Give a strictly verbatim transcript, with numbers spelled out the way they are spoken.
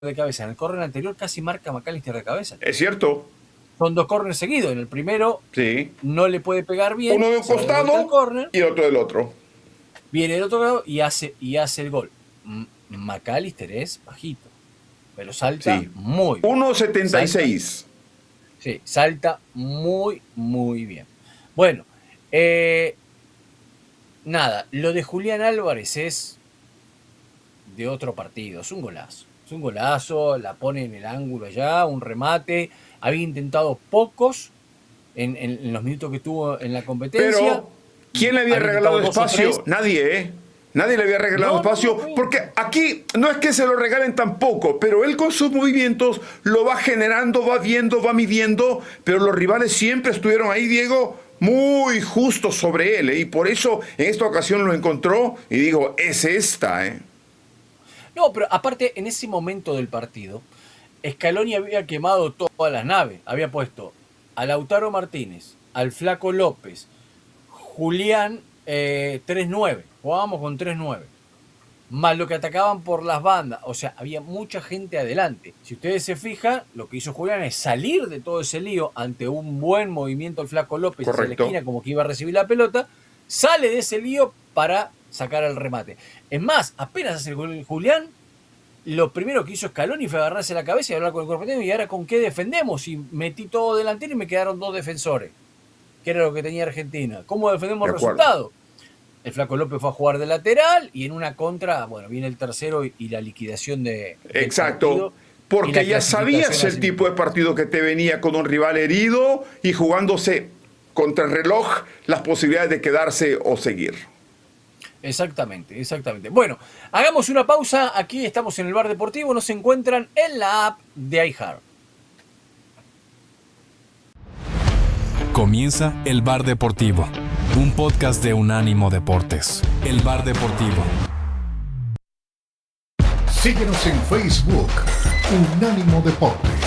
de cabeza. En el córner anterior casi marca McAllister de cabeza. Es cierto. Son dos córneres seguidos. En el primero sí. no le puede pegar bien. Uno de un costado corner, y otro del otro. Viene el otro lado y hace, y hace el gol. McAllister es bajito, pero salta sí. muy bien. uno setenta y seis. Sí, salta muy, muy bien. Bueno, eh, nada, lo de Julián Álvarez es de otro partido. Es un golazo. Es un golazo, la pone en el ángulo allá, un remate. Había intentado pocos en, en, en los minutos que tuvo en la competencia. Pero, ¿quién le había, había regalado espacio? Nadie, ¿eh? Nadie le había regalado no, espacio, no, no, porque aquí no es que se lo regalen tampoco, pero él con sus movimientos lo va generando, va viendo, va midiendo, pero los rivales siempre estuvieron ahí, Diego, muy justos sobre él, ¿eh? Y por eso en esta ocasión lo encontró y digo, es esta, ¿eh? No, pero aparte, en ese momento del partido, Scaloni había quemado todas las naves, había puesto a Lautaro Martínez, al Flaco López, Julián eh, tres nueve. Jugábamos con tres nueve. Más lo que atacaban por las bandas. O sea, había mucha gente adelante. Si ustedes se fijan, lo que hizo Julián es salir de todo ese lío ante un buen movimiento del Flaco López hacia la esquina, como que iba a recibir la pelota. Sale de ese lío para sacar el remate. Es más, apenas hace el gol Julián, lo primero que hizo Scaloni fue agarrarse la cabeza y hablar con el cuerpo técnico. Y ahora, ¿con qué defendemos? Y metí todo delantero y me quedaron dos defensores, que era lo que tenía Argentina. ¿Cómo defendemos el resultado? El Flaco López fue a jugar de lateral y en una contra, bueno, viene el tercero y, y la liquidación de. Exacto. Porque ya sabías el tipo de partido que te venía con un rival herido y jugándose contra el reloj las posibilidades de quedarse o seguir. Exactamente, exactamente. Bueno, hagamos una pausa. Aquí estamos en el Bar Deportivo. Nos encuentran en la app de iHeart. Comienza el Bar Deportivo, un podcast de Unánimo Deportes. El Bar Deportivo. Síguenos en Facebook, Unánimo Deportes.